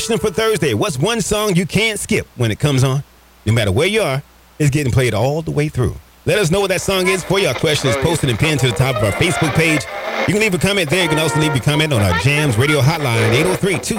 Question for Thursday. What's one song you can't skip when it comes on? No matter where you are, it's getting played all the way through. Let us know what that song is for you. Our question is posted and pinned to the top of our Facebook page. You can leave a comment there. You can also leave your comment on our Jams Radio Hotline, 803-2